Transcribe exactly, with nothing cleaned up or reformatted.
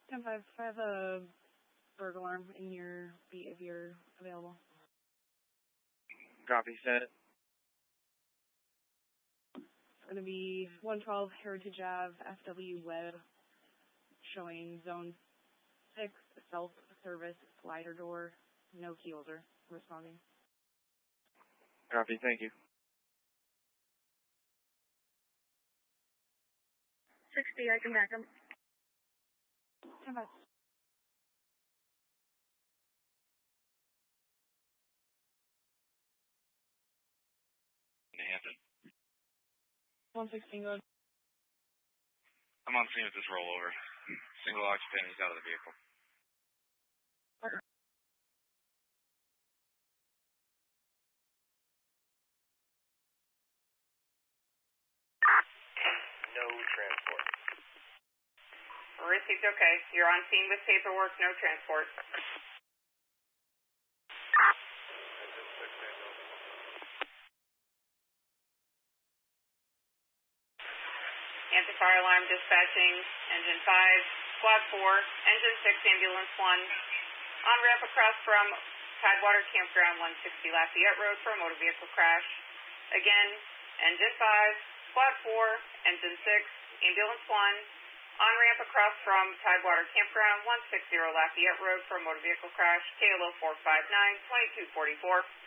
ten five, I have a burglar alarm in your beat if you're available. Copy, send it. It's going to be one twelve Heritage Ave, F W Web, showing zone six, self-service slider door, no key holder, responding. Copy, thank you. sixty, I can back him. ten five. Hampton. one sixteen, go ahead. I'm on scene with this rollover. Single occupant, he's out of the vehicle. Okay. No transport. Received, okay. You're on scene with paperwork, no transport. Anti-fire alarm dispatching, engine five, squad four, engine six, ambulance one. On ramp across from Tidewater Campground, one sixty Lafayette Road for a motor vehicle crash. Again, engine five, squad four, engine six, ambulance one. On ramp across from Tidewater Campground, one sixty Lafayette Road for a motor vehicle crash. K L O four five nine, twenty-two forty-four.